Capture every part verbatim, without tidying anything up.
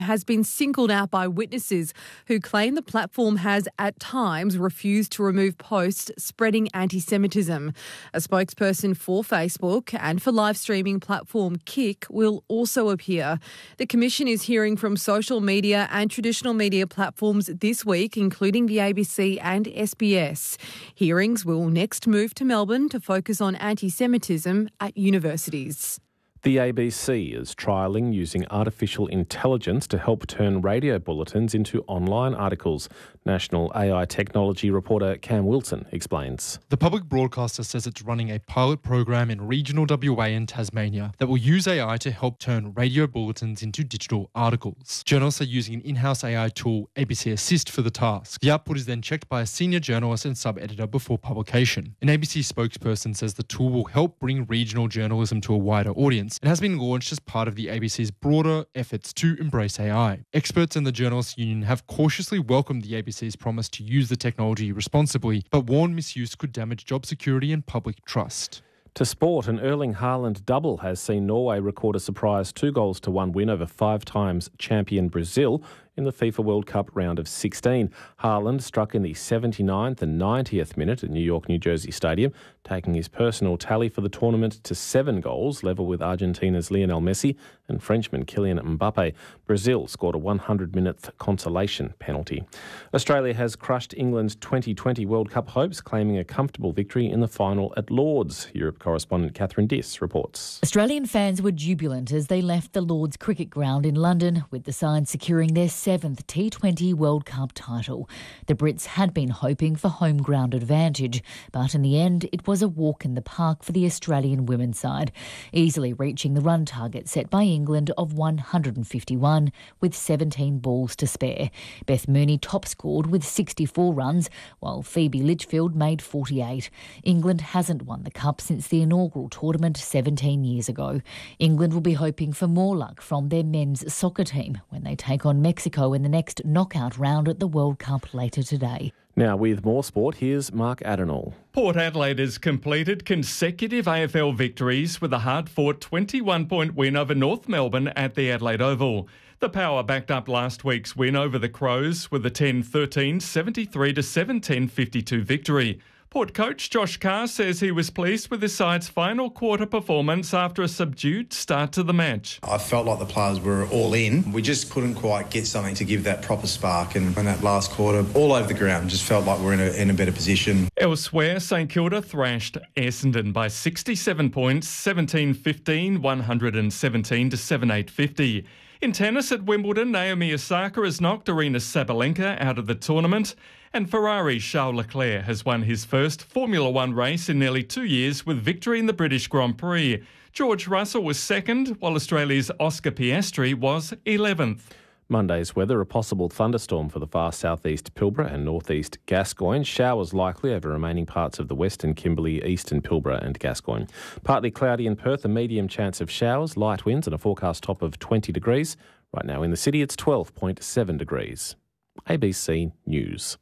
has been singled out by witnesses who claim the platform has at times refused to remove posts spreading anti-Semitism. A spokesperson for Facebook and for live streaming platform Kick will also appear. The Commission is hearing from social media and traditional media platforms this week, including the A B C and S B S. Hearings will next move to Melbourne to focus on anti-Semitism at universities. The A B C is trialling using artificial intelligence to help turn radio bulletins into online articles. National A I technology reporter Cam Wilson explains. The public broadcaster says it's running a pilot program in regional W A and Tasmania that will use A I to help turn radio bulletins into digital articles. Journalists are using an in-house A I tool, A B C Assist, for the task. The output is then checked by a senior journalist and sub-editor before publication. An A B C spokesperson says the tool will help bring regional journalism to a wider audience and has been launched as part of the A B C's broader efforts to embrace A I. Experts in the Journalists Union have cautiously welcomed the A B C's promise to use the technology responsibly, but warn misuse could damage job security and public trust. To sport, an Erling Haaland double has seen Norway record a surprise two goals to one win over five times champion Brazil in the FIFA World Cup round of sixteen. Haaland struck in the seventy-ninth and ninetieth minute at New York, New Jersey Stadium, taking his personal tally for the tournament to seven goals, level with Argentina's Lionel Messi and Frenchman Kylian Mbappe. Brazil scored a one hundred minute consolation penalty. Australia has crushed England's twenty twenty World Cup hopes, claiming a comfortable victory in the final at Lords. Europe correspondent Catherine Diss reports. Australian fans were jubilant as they left the Lords Cricket Ground in London, with the side securing their seventh T twenty World Cup title. The Brits had been hoping for home ground advantage, but in the end it was a walk in the park for the Australian women's side, easily reaching the run target set by England of one hundred fifty-one with seventeen balls to spare. Beth Mooney top scored with sixty-four runs, while Phoebe Litchfield made forty-eight. England hasn't won the Cup since the inaugural tournament seventeen years ago. England will be hoping for more luck from their men's soccer team when they take on Mexico in the next knockout round at the World Cup later today. Now with more sport, here's Mark Adenall. Port Adelaide has completed consecutive A F L victories with a hard-fought twenty-one point win over North Melbourne at the Adelaide Oval. The Power backed up last week's win over the Crows with a ten thirteen, seventy-three to seventeen fifty-two victory. Port coach Josh Carr says he was pleased with his side's final quarter performance after a subdued start to the match. I felt like the players were all in. We just couldn't quite get something to give that proper spark, and in that last quarter, all over the ground, just felt like we're in a, in a better position. Elsewhere, St Kilda thrashed Essendon by sixty-seven points, seventeen fifteen, one hundred seventeen to seven eight fifty. In tennis at Wimbledon, Naomi Osaka has knocked Aryna Sabalenka out of the tournament, and Ferrari's Charles Leclerc has won his first Formula One race in nearly two years with victory in the British Grand Prix. George Russell was second, while Australia's Oscar Piastri was eleventh. Monday's weather, a possible thunderstorm for the far southeast Pilbara and northeast Gascoyne. Showers likely over remaining parts of the western Kimberley, eastern Pilbara and Gascoyne. Partly cloudy in Perth, a medium chance of showers, light winds and a forecast top of twenty degrees. Right now in the city it's twelve point seven degrees. A B C News.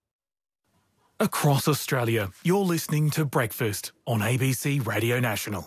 Across Australia, you're listening to Breakfast on A B C Radio National.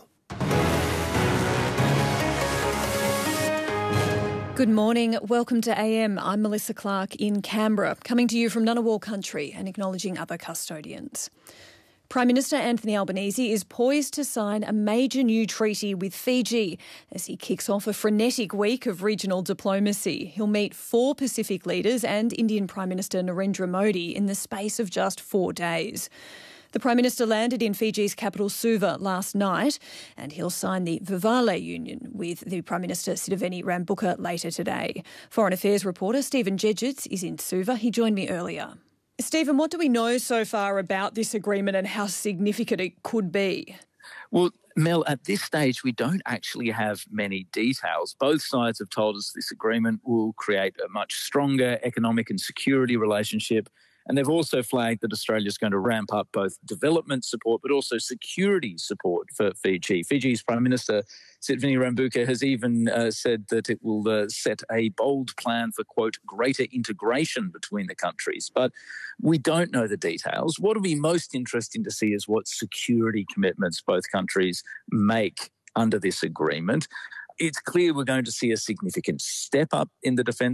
Good morning. Welcome to A M. I'm Melissa Clark in Canberra, coming to you from Ngunnawal country and acknowledging other custodians. Prime Minister Anthony Albanese is poised to sign a major new treaty with Fiji as he kicks off a frenetic week of regional diplomacy. He'll meet four Pacific leaders and Indian Prime Minister Narendra Modi in the space of just four days. The Prime Minister landed in Fiji's capital Suva last night, and he'll sign the Vivale Union with the Prime Minister Sitiveni Rabuka later today. Foreign Affairs reporter Stephen Jedgetts is in Suva. He joined me earlier. Stephen, what do we know so far about this agreement and how significant it could be? Well, Mel, at this stage, we don't actually have many details. Both sides have told us this agreement will create a much stronger economic and security relationship. And they've also flagged that Australia is going to ramp up both development support but also security support for Fiji. Fiji's Prime Minister Sitiveni Rabuka has even uh, said that it will uh, set a bold plan for, quote, greater integration between the countries. But we don't know the details. What will be most interesting to see is what security commitments both countries make under this agreement. it's clear we're going to see a significant step up in the defence